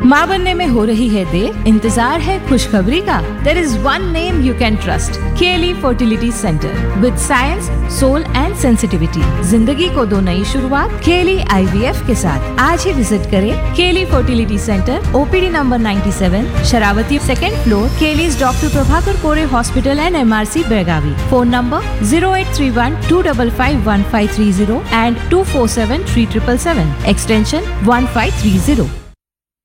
माँ बनने में हो रही है देर, इंतजार है खुशखबरी का। There is one name you can trust, केली fertility centre. With science, soul and sensitivity, जिंदगी को दो नई शुरुआत केली IVF के साथ। आज ही विजिट करें केली fertility centre, OPD number 97, Sharavati, 2nd floor, केलीज doctor Prabhakar कोरे hospital and MRC Belagavi. Phone number 0831-255-1530 and 247-3777, extension 1530।